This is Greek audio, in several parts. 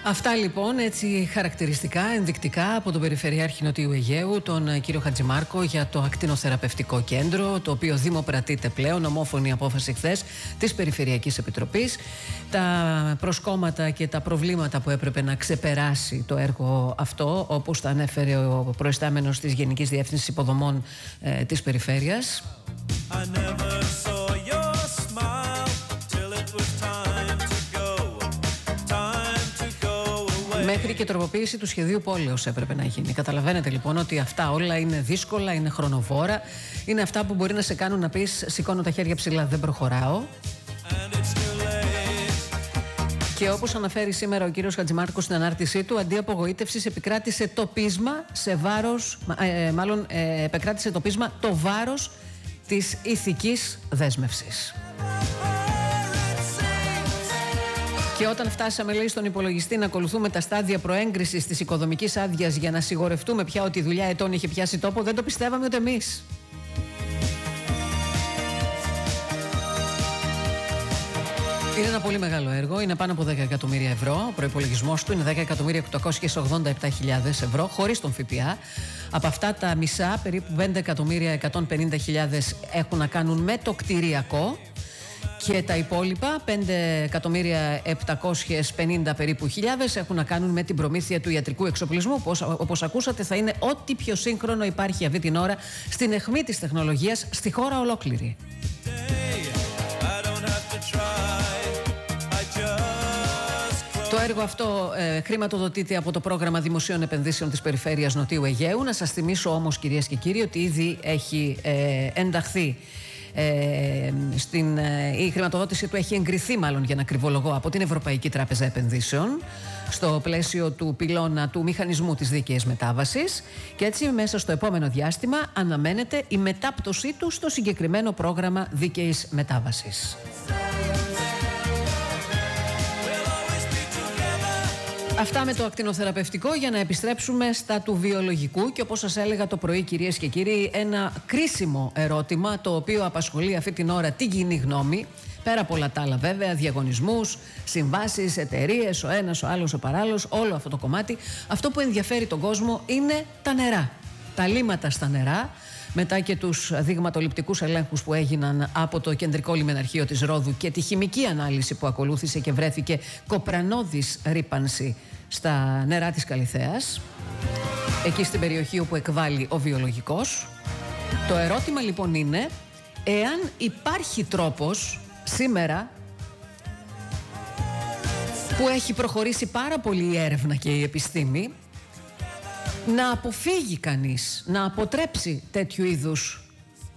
Αυτά λοιπόν έτσι χαρακτηριστικά, ενδεικτικά από τον Περιφερειάρχη Νοτιού Αιγαίου, τον κύριο Χατζημάρκο, για το ακτινοθεραπευτικό κέντρο, το οποίο δημοπρατείται πλέον, ομόφωνη απόφαση χθες της Περιφερειακής Επιτροπής. Τα προσκόμματα και τα προβλήματα που έπρεπε να ξεπεράσει το έργο αυτό, όπως τα ανέφερε ο προϊστάμενος της Γενικής Διεύθυνσης Υποδομών της Περιφέρειας. Μέχρι και τροποποίηση του σχεδίου πόλεως έπρεπε να γίνει. Καταλαβαίνετε λοιπόν ότι αυτά όλα είναι δύσκολα, είναι χρονοβόρα. Είναι αυτά που μπορεί να σε κάνουν να πεις σηκώνω τα χέρια ψηλά, δεν προχωράω. Και όπως αναφέρει σήμερα ο κύριος Χατζημάρκος στην ανάρτησή του, αντί απογοήτευσης επικράτησε το πείσμα σε βάρος, επικράτησε το πείσμα το βάρος της ηθικής δέσμευσης. Και όταν φτάσαμε, λέει, στον υπολογιστή να ακολουθούμε τα στάδια προέγκρισης της οικοδομικής άδειας για να σιγορευτούμε πια ότι η δουλειά ετών είχε πιάσει τόπο, δεν το πιστεύαμε ούτε εμείς. Είναι ένα πολύ μεγάλο έργο, είναι πάνω από 10 εκατομμύρια ευρώ. Ο προϋπολογισμός του είναι 10.887.000 ευρώ, χωρίς τον ΦΠΑ. Από αυτά τα μισά, περίπου 5.150.000 έχουν να κάνουν με το κτηριακό. Και τα υπόλοιπα, 5.750.000 περίπου έχουν να κάνουν με την προμήθεια του ιατρικού εξοπλισμού, που όπως ακούσατε θα είναι ό,τι πιο σύγχρονο υπάρχει αυτή την ώρα στην αιχμή της τεχνολογίας στη χώρα ολόκληρη. Το έργο αυτό χρηματοδοτείται από το πρόγραμμα δημοσίων επενδύσεων της Περιφέρειας Νοτιού Αιγαίου. Να σας θυμίσω όμως, κυρίες και κύριοι, ότι ήδη έχει ενταχθεί η χρηματοδότηση του έχει εγκριθεί, μάλλον για να κρυβολογώ, από την Ευρωπαϊκή Τράπεζα Επενδύσεων στο πλαίσιο του πυλώνα του μηχανισμού της δίκαιης μετάβασης, και έτσι μέσα στο επόμενο διάστημα αναμένεται η μετάπτωσή του στο συγκεκριμένο πρόγραμμα δίκαιης μετάβασης. Αυτά με το ακτινοθεραπευτικό, για να επιστρέψουμε στα του βιολογικού. Και όπως σας έλεγα το πρωί, κυρίες και κύριοι, ένα κρίσιμο ερώτημα το οποίο απασχολεί αυτή την ώρα την κοινή γνώμη, πέρα από όλα τα άλλα βέβαια, διαγωνισμούς, συμβάσεις, εταιρείες, ο ένας, ο άλλος, ο παράλληλος, όλο αυτό το κομμάτι. Αυτό που ενδιαφέρει τον κόσμο είναι τα νερά, τα λίμματα στα νερά. Μετά και τους δειγματοληπτικούς ελέγχους που έγιναν από το Κεντρικό Λιμεναρχείο της Ρόδου και τη χημική ανάλυση που ακολούθησε και βρέθηκε κοπρανώδης ρύπανση στα νερά της Καλιθέας, εκεί στην περιοχή όπου εκβάλλει ο βιολογικός. Το ερώτημα λοιπόν είναι εάν υπάρχει τρόπος σήμερα, που έχει προχωρήσει πάρα πολύ η έρευνα και η επιστήμη, να αποφύγει κανείς, να αποτρέψει τέτοιου είδους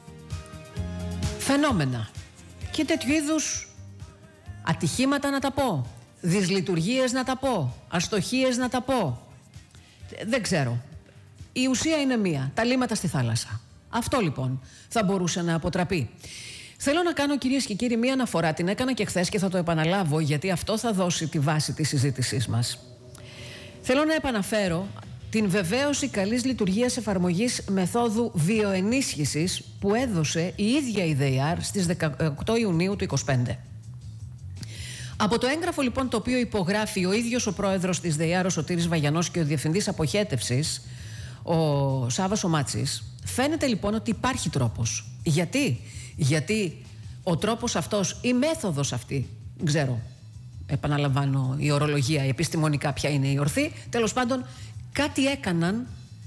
φαινόμενα και τέτοιου είδους ατυχήματα, να τα πω, δυσλειτουργίες να τα πω, αστοχίες να τα πω. Δεν ξέρω. Η ουσία είναι μία, τα λίμματα στη θάλασσα. Αυτό λοιπόν θα μπορούσε να αποτραπεί. Θέλω να κάνω, κυρίες και κύριοι, μία αναφορά, την έκανα και χθες και θα το επαναλάβω, γιατί αυτό θα δώσει τη βάση της συζήτησής μας. Θέλω να επαναφέρω την βεβαίωση καλής λειτουργίας εφαρμογής μεθόδου βιοενίσχυσης που έδωσε η ίδια η ΔΕΙΑΡ στις 18 Ιουνίου του 2025. Από το έγγραφο λοιπόν το οποίο υπογράφει ο ίδιος ο πρόεδρος της ΔΕΙΑΡ, ο Σωτήρης Βαγιανός, και ο διευθυντής αποχέτευσης, ο Σάββας ο Μάτσης, φαίνεται λοιπόν ότι υπάρχει τρόπος. Γιατί ο τρόπος αυτός, η μέθοδος αυτή, ξέρω, επαναλαμβάνω, η ορολογία, η επιστημονικά ποια είναι η ορθή, τέλος πάντων κάτι έκαναν,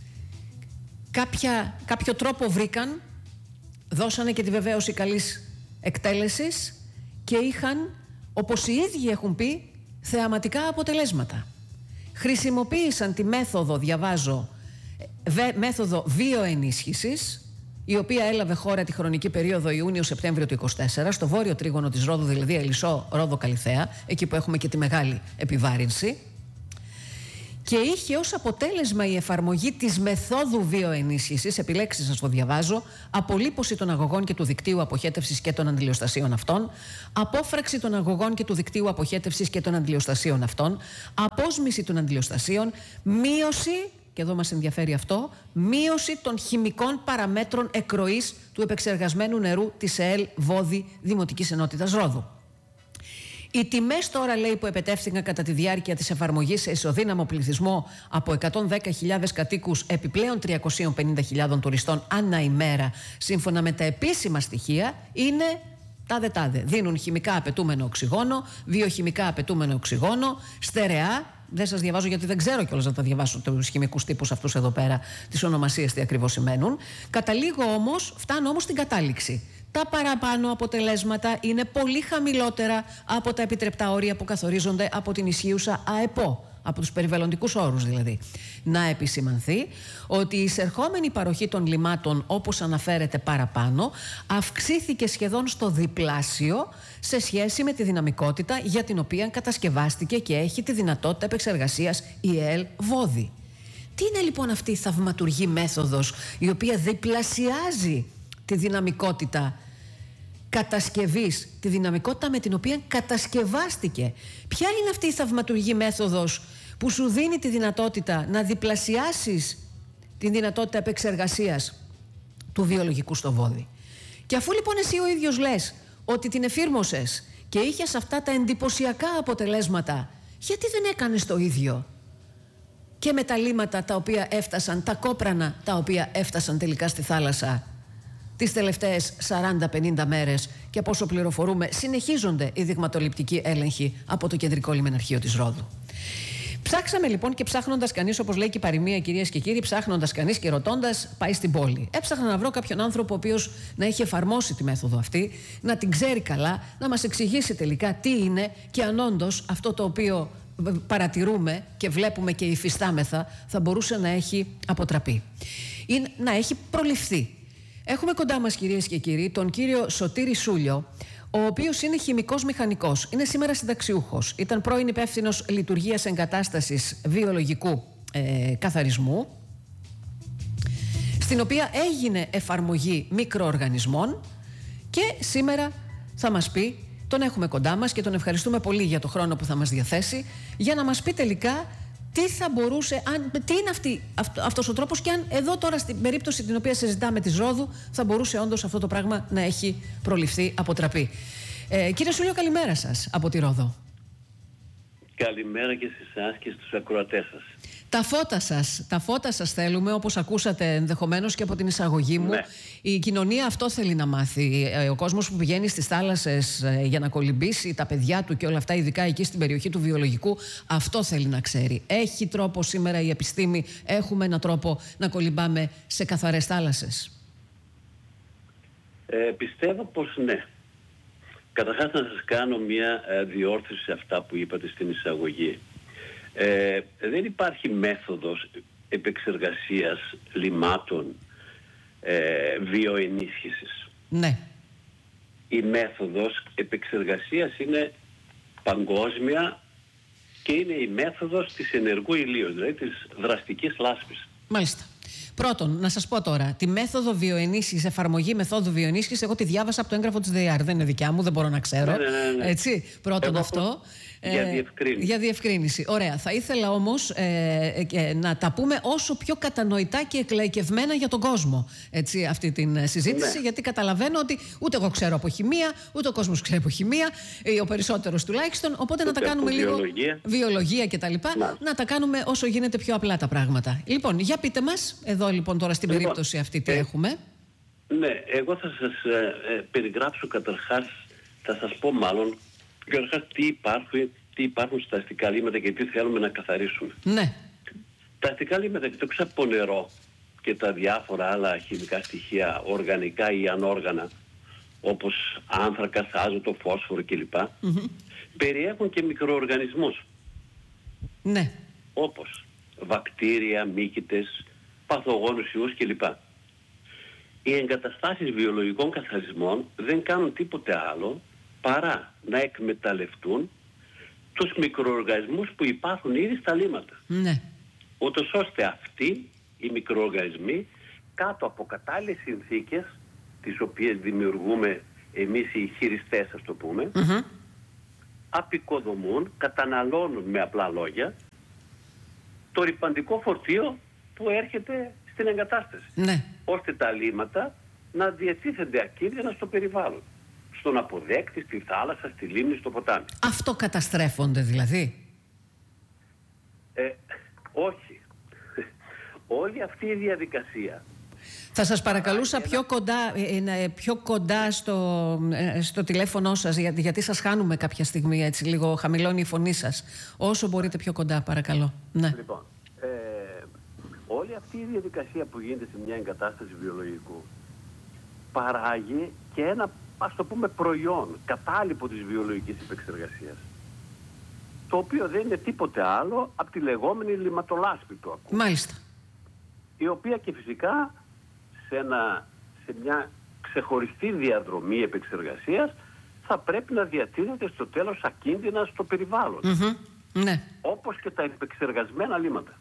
κάποιο τρόπο βρήκαν, δώσανε και τη βεβαίωση καλής εκτέλεσης και είχαν, όπως οι ίδιοι έχουν πει, θεαματικά αποτελέσματα. Χρησιμοποίησαν τη μέθοδο, διαβάζω, μέθοδο βιοενίσχυσης, η οποία έλαβε χώρα τη χρονική περίοδο Ιούνιο-Σεπτέμβριο του 2024 στο βόρειο τρίγωνο της Ρόδου, δηλαδή Ελισσό, Ρόδο, Καλιθέα, εκεί που έχουμε και τη μεγάλη επιβάρυνση. Και είχε ως αποτέλεσμα η εφαρμογή της μεθόδου βιοενίσχυσης, επιλέξεις να το διαβάζω, απολύπωση των αγωγών και του δικτύου αποχέτευσης και των αντιλιοστασίων αυτών, απόφραξη των αγωγών και του δικτύου αποχέτευσης και των αντιλιοστασίων αυτών, απόσμηση των αντιλιοστασίων, μείωση, και εδώ μας ενδιαφέρει αυτό, μείωση των χημικών παραμέτρων εκροής του επεξεργασμένου νερού της ΕΕΛ Βόδη Δημοτικής Ενότητας Ρόδου. Οι τιμές τώρα, λέει, που επετεύθηκαν κατά τη διάρκεια της εφαρμογής σε ισοδύναμο πληθυσμό από 110.000 κατοίκους επιπλέον 350.000 τουριστών ανά ημέρα, σύμφωνα με τα επίσημα στοιχεία, είναι τάδε. Δίνουν χημικά απαιτούμενο οξυγόνο, βιοχημικά απαιτούμενο οξυγόνο, στερεά. Δεν σας διαβάζω γιατί δεν ξέρω κιόλας να τα διαβάσω τους χημικούς τύπους αυτούς εδώ πέρα, τις ονομασίες τι ακριβώς σημαίνουν. Φτάνω όμως στην κατάληξη. Τα παραπάνω αποτελέσματα είναι πολύ χαμηλότερα από τα επιτρεπτά όρια που καθορίζονται από την ισχύουσα ΑΕΠΟ, από τους περιβαλλοντικούς όρους δηλαδή. Να επισημανθεί ότι η εισερχόμενη παροχή των λιμάτων, όπως αναφέρεται παραπάνω, αυξήθηκε σχεδόν στο διπλάσιο σε σχέση με τη δυναμικότητα για την οποία κατασκευάστηκε και έχει τη δυνατότητα επεξεργασίας η ΕΕΛ Βόδι. Τι είναι λοιπόν αυτή η θαυματουργή μέθοδος η οποία διπλασιάζει τη δυναμικότητα κατασκευής, τη δυναμικότητα με την οποία κατασκευάστηκε? Ποια είναι αυτή η θαυματουργή μέθοδος που σου δίνει τη δυνατότητα να διπλασιάσεις τη δυνατότητα επεξεργασίας του βιολογικού στο Βόδι? Και αφού λοιπόν εσύ ο ίδιος λες ότι την εφήρμοσες και είχες αυτά τα εντυπωσιακά αποτελέσματα, γιατί δεν έκανες το ίδιο και με τα λίματα τα οποία έφτασαν, τα κόπρανα τα οποία έφτασαν τελικά στη θάλασσα τις τελευταίες 40-50 μέρες, και από όσο πληροφορούμε συνεχίζονται οι δειγματοληπτικοί έλεγχοι από το Κεντρικό Λιμεναρχείο της Ρόδου? Ψάξαμε λοιπόν, και ψάχνοντας κανείς, όπως λέει και η παροιμία, κυρίες και κύριοι, ψάχνοντας κανείς και ρωτώντας πάει στην πόλη. Έψαχνα να βρω κάποιον άνθρωπο ο οποίος να έχει εφαρμόσει τη μέθοδο αυτή, να την ξέρει καλά, να μας εξηγήσει τελικά τι είναι και αν όντως αυτό το οποίο παρατηρούμε και βλέπουμε και υφιστάμεθα θα μπορούσε να έχει αποτραπεί ή να έχει προληφθεί. Έχουμε κοντά μας, κυρίες και κύριοι, τον κύριο Σωτήρη Σούλιο, ο οποίος είναι χημικός μηχανικός. Είναι σήμερα συνταξιούχος. Ήταν πρώην υπεύθυνος λειτουργίας εγκατάστασης βιολογικού καθαρισμού, στην οποία έγινε εφαρμογή μικροοργανισμών, και σήμερα θα μας πει, τον έχουμε κοντά μας και τον ευχαριστούμε πολύ για το χρόνο που θα μας διαθέσει, για να μας πει τελικά τι θα μπορούσε, τι είναι αυτός ο τρόπος, και αν εδώ τώρα στην περίπτωση την οποία συζητάμε της Ρόδου θα μπορούσε όντως αυτό το πράγμα να έχει προληφθεί, αποτραπεί. Κύριε Σούλιο, καλημέρα σας από τη Ρόδο. Καλημέρα και σε εσάς και στους ακροατές σας. Τα φώτα σας θέλουμε, όπως ακούσατε ενδεχομένως και από την εισαγωγή μου. Ναι. Η κοινωνία αυτό θέλει να μάθει. Ο κόσμος που πηγαίνει στις θάλασσες για να κολυμπήσει, τα παιδιά του και όλα αυτά, ειδικά εκεί στην περιοχή του βιολογικού, αυτό θέλει να ξέρει. Έχει τρόπο σήμερα η επιστήμη, έχουμε έναν τρόπο να κολυμπάμε σε καθαρές θάλασσες? Πιστεύω πως ναι. Καταρχάς να σας κάνω μια διόρθωση σε αυτά που είπατε στην εισαγωγή. Δεν υπάρχει μέθοδος επεξεργασίας λιμάτων βιοενίσχυσης. Ναι. Η μέθοδος επεξεργασίας είναι παγκόσμια και είναι η μέθοδος της ενεργού ηλίου, δηλαδή της δραστικής λάσπης. Μάλιστα. Πρώτον, να σας πω τώρα, τη μέθοδο βιοενίσχυσης, εφαρμογή μεθόδου βιοενίσχυσης, εγώ τη διάβασα από το έγγραφο της ΔΕΙΑΡ. Δεν είναι δικιά μου, δεν μπορώ να ξέρω. Ναι. Έτσι, πρώτον αυτό. Για διευκρίνηση. Ωραία. Θα ήθελα όμως να τα πούμε όσο πιο κατανοητά και εκλαϊκευμένα για τον κόσμο, έτσι, αυτή την συζήτηση, γιατί καταλαβαίνω ότι ούτε εγώ ξέρω από χημεία, ούτε ο κόσμος ξέρει από χημεία, ο περισσότερος τουλάχιστον, οπότε να τα κάνουμε λίγο βιολογία κτλ. Να τα κάνουμε όσο γίνεται πιο απλά τα πράγματα. Λοιπόν, για πείτε μας, εδώ λοιπόν τώρα στην περίπτωση αυτή τι έχουμε. Ναι, εγώ θα σας περιγράψω καταρχάς, θα σας πω μάλλον καταρχάς τι υπάρχουν στα αστικά λίμματα και τι θέλουμε να καθαρίσουμε. Ναι. Τα αστικά λίμματα, εκτός από νερό και τα διάφορα άλλα χημικά στοιχεία, οργανικά ή ανόργανα, όπως άνθρακα, άζωτο, φόσφορο κλπ. Περιέχουν και μικροοργανισμούς. Ναι. Όπως βακτήρια, μύκητες, παθογόνους ιούς κλπ. Οι εγκαταστάσεις βιολογικών καθαρισμών δεν κάνουν τίποτε άλλο παρά να εκμεταλλευτούν τους μικροοργανισμούς που υπάρχουν ήδη στα λίμματα. Ναι. Ούτως ώστε αυτοί οι μικροοργανισμοί, κάτω από κατάλληλες συνθήκες, τις οποίες δημιουργούμε εμείς οι χειριστές, ας το πούμε, απεικοδομούν, καταναλώνουν με απλά λόγια το ρυπαντικό φορτίο που έρχεται στην εγκατάσταση. Ναι. Ώστε τα λίμματα να διατίθενται ακίνδυνα στο περιβάλλον. στον αποδέκτη, στη θάλασσα, στη λίμνη, στο ποτάμι. Αυτοκαταστρέφονται δηλαδή? Όχι. Όλη αυτή η διαδικασία. Θα σας παρακαλούσα πιο κοντά στο τηλέφωνο σας, γιατί σας χάνουμε κάποια στιγμή, έτσι λίγο χαμηλώνει η φωνή σας. Όσο μπορείτε πιο κοντά, παρακαλώ. Ναι. Λοιπόν, όλη αυτή η διαδικασία που γίνεται σε μια εγκατάσταση βιολογικού παράγει και ένα, ας το πούμε, προϊόν, κατάλοιπο της βιολογικής επεξεργασίας, το οποίο δεν είναι τίποτε άλλο από τη λεγόμενη λιματολάσπη του ακού. Μάλιστα. Η οποία και φυσικά σε μια ξεχωριστή διαδρομή επεξεργασίας θα πρέπει να διατίθεται στο τέλος ακίνδυνα στο περιβάλλον. Ναι. Όπως και τα επεξεργασμένα λίματα.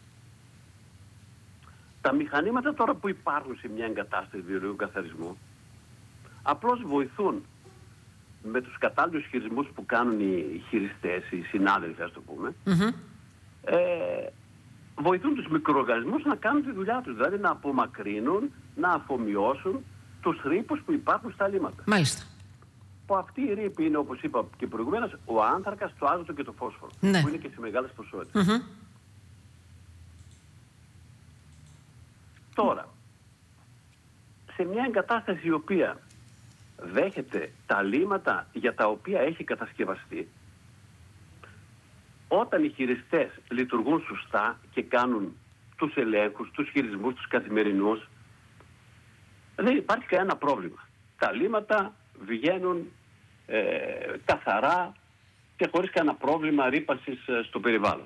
Τα μηχανήματα τώρα που υπάρχουν σε μια εγκατάσταση βιολογικού καθαρισμού απλώς βοηθούν με τους κατάλληλους χειρισμούς που κάνουν οι χειριστές, οι συνάδελφοι, ας το πούμε, βοηθούν τους μικροοργανισμούς να κάνουν τη δουλειά τους, δηλαδή να απομακρύνουν, να αφομοιώσουν τους ρήπους που υπάρχουν στα λίματα. Μάλιστα. Που αυτή η ρήπη είναι, όπως είπα και προηγουμένως, ο άνθρακας, το άζωτο και το φόσφορο, ναι, που είναι και σε μεγάλες ποσότητες. Τώρα, σε μια εγκατάσταση η οποία δέχεται τα λίματα για τα οποία έχει κατασκευαστεί, όταν οι χειριστές λειτουργούν σωστά και κάνουν τους ελέγχους, τους χειρισμούς, τους καθημερινούς, δεν υπάρχει κανένα πρόβλημα. Τα λίματα βγαίνουν καθαρά και χωρίς κανένα πρόβλημα ρύπανσης στο περιβάλλον.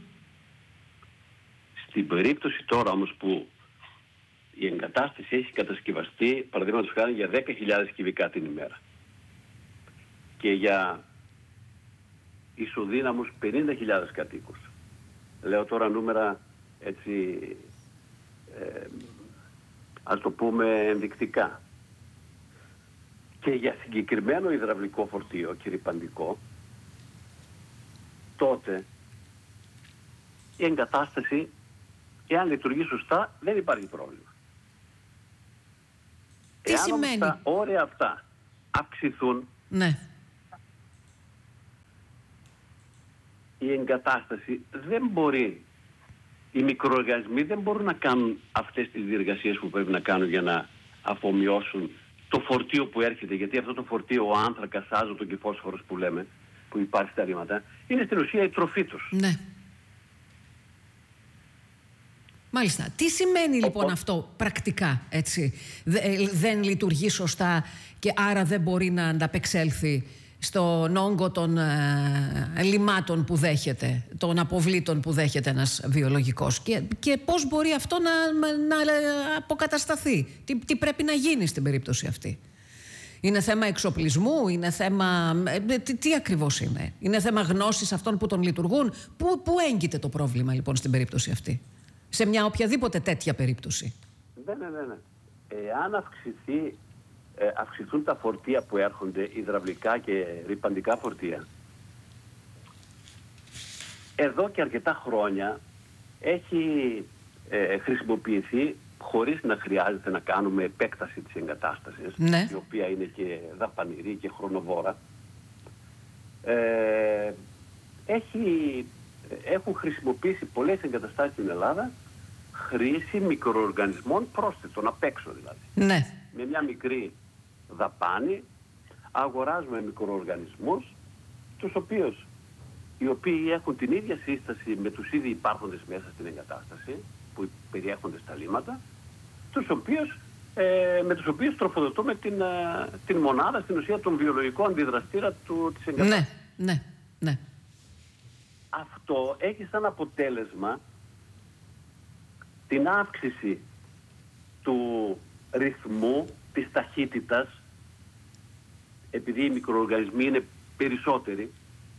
Στην περίπτωση τώρα όμως που η εγκατάσταση έχει κατασκευαστεί, παραδείγματος χάρη, για 10.000 κυβικά την ημέρα και για ισοδύναμους 50.000 κατοίκους. Λέω τώρα νούμερα έτσι, ας το πούμε, ενδεικτικά. Και για συγκεκριμένο υδραυλικό φορτίο και ρυπαντικό, τότε η εγκατάσταση, εάν λειτουργεί σωστά, δεν υπάρχει πρόβλημα. Τι εάν σημαίνει? όμως τα όρια αυτά αυξηθούν, ναι, η εγκατάσταση δεν μπορεί, οι μικροοργανισμοί δεν μπορούν να κάνουν αυτές τις διεργασίες που πρέπει να κάνουν για να αφομοιώσουν το φορτίο που έρχεται, γιατί αυτό το φορτίο, ο άνθρακας, άζωτο και φόσφορος που λέμε, που υπάρχει στα ρήματα, είναι στην ουσία η τροφή τους. Ναι. Μάλιστα. Τι σημαίνει λοιπόν αυτό πρακτικά, έτσι? Δεν λειτουργεί σωστά και άρα δεν μπορεί να ανταπεξέλθει στον όγκο των λιμάτων που δέχεται, των αποβλήτων που δέχεται ένας βιολογικός, και πώς μπορεί αυτό να αποκατασταθεί? Τι πρέπει να γίνει στην περίπτωση αυτή? Είναι θέμα εξοπλισμού, είναι θέμα... Τι ακριβώς είναι? Είναι θέμα γνώσης αυτών που τον λειτουργούν? Πού έγκυται το πρόβλημα λοιπόν στην περίπτωση αυτή, σε μια οποιαδήποτε τέτοια περίπτωση? Ναι. Εάν αυξηθούν τα φορτία που έρχονται, υδραυλικά και ρυπαντικά φορτία, εδώ και αρκετά χρόνια έχει χρησιμοποιηθεί, χωρίς να χρειάζεται να κάνουμε επέκταση της εγκατάστασης, ναι, η οποία είναι και δαπανηρή και χρονοβόρα, έχουν χρησιμοποιήσει πολλές εγκαταστάσεις στην Ελλάδα χρήση μικροοργανισμών πρόσθετων, απ' έξω δηλαδή. Ναι. Με μια μικρή δαπάνη αγοράζουμε μικροοργανισμούς, οι οποίοι έχουν την ίδια σύσταση με τους ήδη υπάρχοντες μέσα στην εγκατάσταση, που περιέχονται στα λίματα, με τους οποίους τροφοδοτούμε την μονάδα, στην ουσία τον βιολογικό αντιδραστήρα της εγκατάστασης. Ναι. Αυτό έχει σαν αποτέλεσμα την αύξηση του ρυθμού, της ταχύτητας, επειδή οι μικροοργανισμοί είναι περισσότεροι,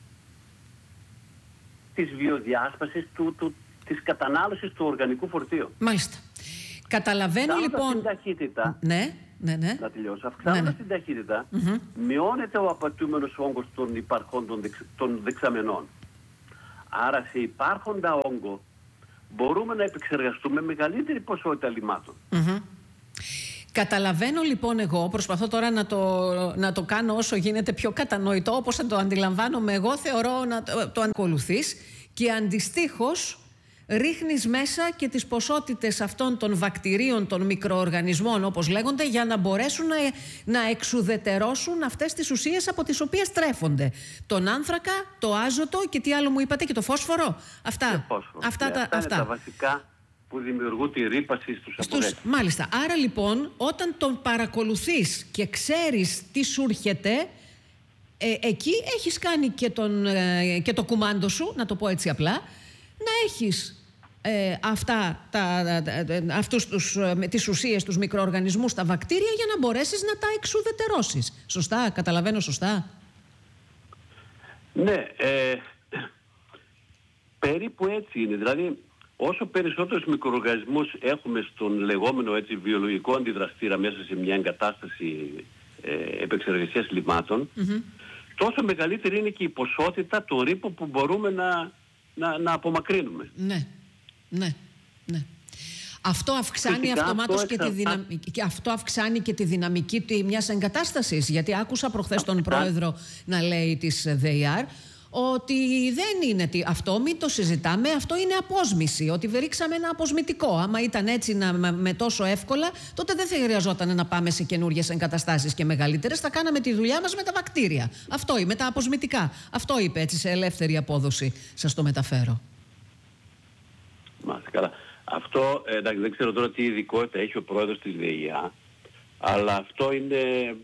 της βιοδιάσπασης, της κατανάλωσης του οργανικού φορτίου. Μάλιστα. Καταλαβαίνω λοιπόν... την ταχύτητα, ναι. να τελειώσω, αυξάνοντας την ταχύτητα, μειώνεται ο απαιτούμενος όγκος των υπαρχόντων των δεξαμενών. Άρα σε υπάρχοντα όγκο μπορούμε να επεξεργαστούμε μεγαλύτερη ποσότητα λιμάτων. Καταλαβαίνω λοιπόν εγώ, προσπαθώ τώρα να το κάνω όσο γίνεται πιο κατανοητό, όπως θα το αντιλαμβάνομαι εγώ, θεωρώ να το ακολουθείς και αντιστοίχως ρίχνεις μέσα και τις ποσότητες αυτών των βακτηρίων, των μικροοργανισμών όπως λέγονται, για να μπορέσουν να εξουδετερώσουν αυτές τις ουσίες από τις οποίες τρέφονται. Τον άνθρακα, το άζωτο και τι άλλο μου είπατε, και το φόσφορο. Αυτά είναι τα βασικά που δημιουργούν τη ρύπαση στους αποδέκτες. Μάλιστα. Άρα λοιπόν όταν τον παρακολουθείς και ξέρεις τι σου έρχεται, εκεί έχεις κάνει και το κουμάντο σου, να το πω έτσι απλά, να έχεις τις ουσίες, τους μικροοργανισμούς, τα βακτήρια, για να μπορέσεις να τα εξουδετερώσεις. Σωστά, καταλαβαίνω σωστά? Ναι, περίπου έτσι είναι. Δηλαδή, όσο περισσότερους μικροοργανισμούς έχουμε στον λεγόμενο έτσι βιολογικό αντιδραστήρα μέσα σε μια εγκατάσταση επεξεργασίας λιμάτων, τόσο μεγαλύτερη είναι και η ποσότητα, το ρήπο που μπορούμε να απομακρύνουμε. Ναι, ναι, ναι. Αυτό αυξάνει αυτομάτως αυτό αυξάνει και τη δυναμική μιας εγκατάστασης. Γιατί άκουσα προχθές τον πρόεδρο να λέει της ΔΕΙΑΡ ότι δεν είναι αυτό, μην το συζητάμε, αυτό είναι απόσμηση, ότι ρίξαμε ένα αποσμητικό. Άμα ήταν έτσι με τόσο εύκολα, τότε δεν θα χρειαζόταν να πάμε σε καινούριες εγκαταστάσεις και μεγαλύτερες, θα κάναμε τη δουλειά μας με τα βακτήρια. Αυτό, με τα αποσμητικά. Αυτό είπε, έτσι, σε ελεύθερη απόδοση. Σας το μεταφέρω. Μάλιστα, καλά. Αυτό, εντάξει, δεν ξέρω τώρα τι ειδικότητα έχει ο πρόεδρος της ΔΕΙΑ, αλλά αυτό είναι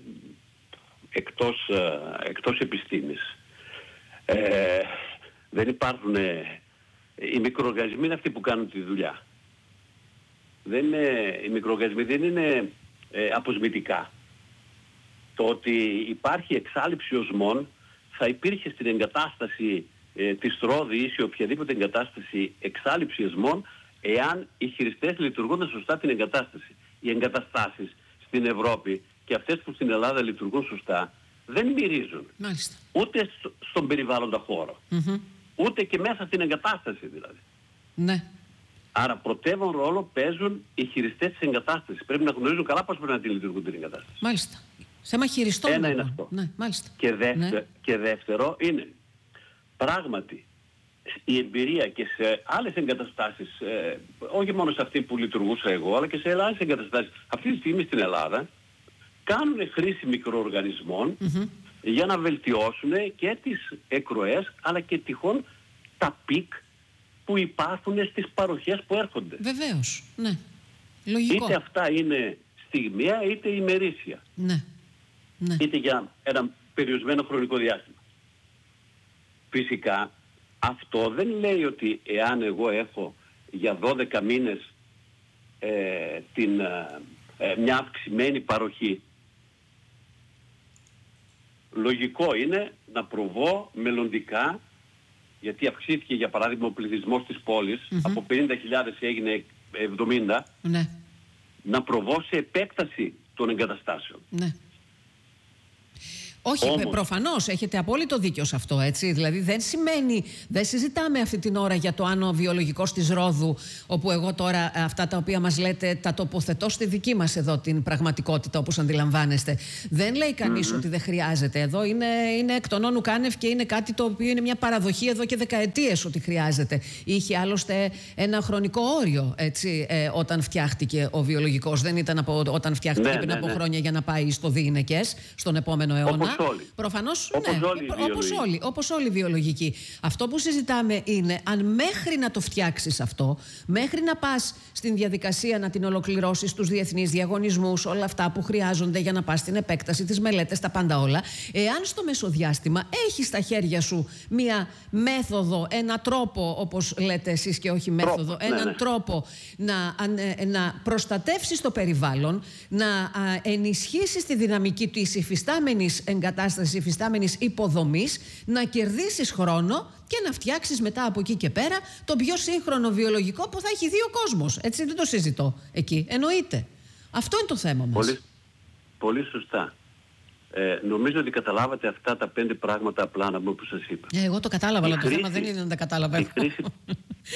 εκτός επιστήμης. Δεν υπάρχουν... οι μικροοργανισμοί είναι αυτοί που κάνουν τη δουλειά. Οι μικροοργανισμοί δεν είναι αποσμητικά. Το ότι υπάρχει εξάλειψη οσμών θα υπήρχε στην εγκατάσταση της Ρόδη ή σε οποιαδήποτε εγκατάσταση εξάλειψη οσμών, εάν οι χειριστές λειτουργούν σωστά την εγκατάσταση. Οι εγκαταστάσεις στην Ευρώπη και αυτές που στην Ελλάδα λειτουργούν σωστά δεν μυρίζουν. Μάλιστα. Ούτε στον περιβάλλοντα χώρο. Ούτε και μέσα στην εγκατάσταση δηλαδή. Ναι. Άρα πρωτεύον ρόλο παίζουν οι χειριστές της εγκατάστασης. Πρέπει να γνωρίζουν καλά πώς πρέπει να τη λειτουργούν την εγκατάσταση. Μάλιστα. Θέμα χειριστών. Ένα είναι αυτό. Ναι, μάλιστα. Και δεύτερο είναι πράγματι η εμπειρία και σε άλλες εγκαταστάσεις, όχι μόνο σε αυτή που λειτουργούσα εγώ, αλλά και σε άλλες εγκαταστάσεις αυτή τη στιγμή στην Ελλάδα, κάνουν χρήση μικροοργανισμών για να βελτιώσουν και τις εκροές, αλλά και τυχόν τα πικ που υπάρχουν στις παροχές που έρχονται. Βεβαίως, ναι. Λογικό. Είτε αυτά είναι στιγμιαία είτε ημερήσια. Ναι. Ναι. Είτε για ένα περιορισμένο χρονικό διάστημα. Φυσικά αυτό δεν λέει ότι εάν εγώ έχω για 12 μήνες μια αυξημένη παροχή, λογικό είναι να προβώ μελλοντικά, γιατί αυξήθηκε για παράδειγμα ο πληθυσμός της πόλης, από 50.000 έγινε 70, ναι, να προβώ σε επέκταση των εγκαταστάσεων. Ναι. Όχι, προφανώς έχετε απόλυτο δίκιο σε αυτό, έτσι. Δηλαδή δεν συζητάμε αυτή την ώρα για το αν ο βιολογικός της Ρόδου, όπου εγώ τώρα αυτά τα οποία μας λέτε τα τοποθετώ στη δική μας εδώ την πραγματικότητα, όπως αντιλαμβάνεστε. Δεν λέει κανείς ότι δεν χρειάζεται. Εδώ είναι εκ των όνου κάνευ και είναι κάτι το οποίο είναι μια παραδοχή εδώ και δεκαετίες ότι χρειάζεται. Είχε άλλωστε ένα χρονικό όριο, έτσι, όταν φτιάχτηκε ο βιολογικός. Δεν ήταν όταν φτιάχτηκε πριν από χρόνια για να πάει στο διηνεκές, στον επόμενο αιώνα. Προφανώς, όπως όλοι οι βιολογικοί. Αυτό που συζητάμε είναι αν μέχρι να το φτιάξεις αυτό, μέχρι να πας στην διαδικασία να την ολοκληρώσεις, τους διεθνείς διαγωνισμούς, όλα αυτά που χρειάζονται για να πας στην επέκταση, τις μελέτες, τα πάντα όλα, εάν στο μεσοδιάστημα έχεις στα χέρια σου μία μέθοδο, ένα τρόπο, όπως λέτε εσείς και όχι μέθοδο, έναν τρόπο να προστατεύσεις το περιβάλλον, να ενισχύσεις τη δυναμική της υφιστάμενης εγκατάστασης, υφιστάμενης υποδομής, να κερδίσεις χρόνο και να φτιάξεις μετά από εκεί και πέρα το πιο σύγχρονο βιολογικό που θα έχει δει ο κόσμος. Έτσι, δεν το συζητώ εκεί. Εννοείται. Αυτό είναι το θέμα μας. Πολύ, πολύ σωστά. Νομίζω ότι καταλάβατε αυτά τα 5 πράγματα απλά που σας είπα. Εγώ το κατάλαβα, αλλά το θέμα δεν είναι να τα καταλαβαίνω.